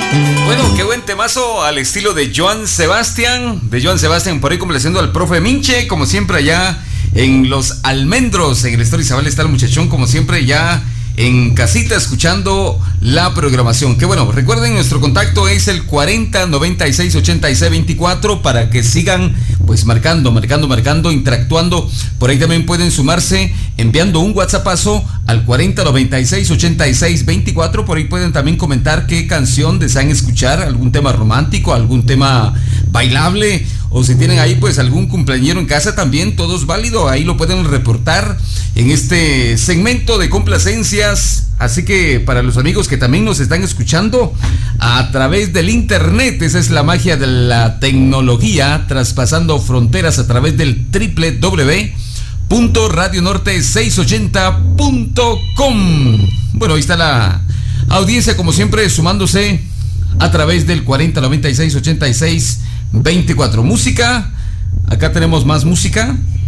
Bueno, qué buen temazo al estilo de Joan Sebastián. Por ahí complaciendo al profe Minche, como siempre allá en Los Almendros, en el Estado Izabal está el muchachón, como siempre ya en casita escuchando la programación. Que bueno, recuerden, nuestro contacto es el 40 96 86 24 para que sigan pues marcando, interactuando. Por ahí también pueden sumarse enviando un WhatsAppazo al 40 96 86 24. Por ahí pueden también comentar qué canción desean escuchar, algún tema romántico, algún tema bailable, o si tienen ahí pues algún cumpleañero en casa también, todo es válido, ahí lo pueden reportar en este segmento de complacencias. Así que para los amigos que también nos están escuchando a través del internet, esa es la magia de la tecnología, traspasando fronteras a través del www.radionorte680.com. Bueno, ahí está la audiencia, como siempre, sumándose a través del 4096 86 24. Música, acá tenemos más música.